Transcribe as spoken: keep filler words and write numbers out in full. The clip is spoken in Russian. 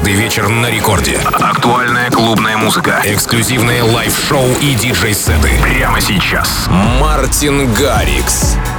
Каждый вечер на рекорде. Актуальная клубная музыка. Эксклюзивные лайв-шоу и диджей-сеты. Прямо сейчас. Мартин Гаррикс.